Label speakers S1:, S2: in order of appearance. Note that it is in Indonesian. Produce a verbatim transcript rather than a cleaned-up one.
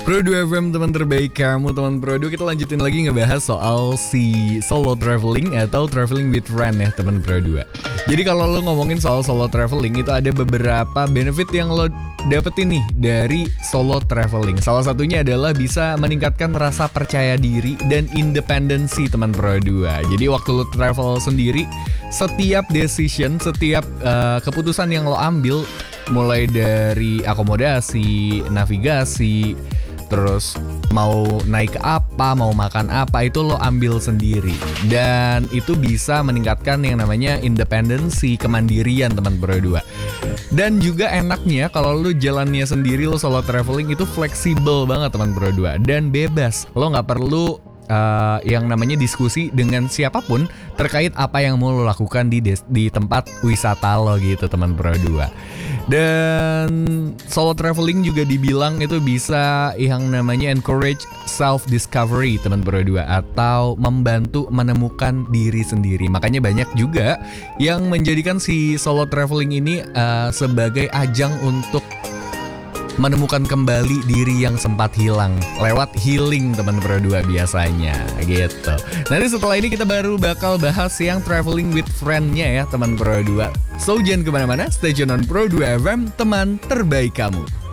S1: Pro dua F M, teman terbaik kamu, teman Pro dua. Kita lanjutin lagi ngebahas soal si solo traveling atau traveling with friend ya, teman Pro dua. Jadi kalau lo ngomongin soal solo traveling, itu ada beberapa benefit yang lo dapetin nih dari solo traveling. Salah satunya adalah bisa meningkatkan rasa percaya diri dan independensi, teman Pro dua. Jadi waktu lo travel sendiri, setiap decision, setiap uh, keputusan yang lo ambil, mulai dari akomodasi, navigasi, terus mau naik apa, mau makan apa, itu lo ambil sendiri. Dan itu bisa meningkatkan yang namanya independensi, kemandirian, teman Pro dua. Dan juga enaknya kalau lo jalannya sendiri, lo solo traveling itu fleksibel banget, teman Pro dua. Dan bebas, lo gak perlu uh, yang namanya diskusi dengan siapapun terkait apa yang mau lo lakukan di, des- di tempat wisata lo gitu, teman Pro dua. Dan solo traveling juga dibilang itu bisa yang namanya encourage self-discovery, teman Pro dua, atau membantu menemukan diri sendiri. Makanya banyak juga yang menjadikan si solo traveling ini uh, sebagai ajang untuk menemukan kembali diri yang sempat hilang lewat healing, teman Pro dua biasanya gitu. Nanti setelah ini kita baru bakal bahas yang traveling with friend-nya ya, teman Pro dua. So jangan kemana-mana, stay tune on Pro dua F M, teman terbaik kamu.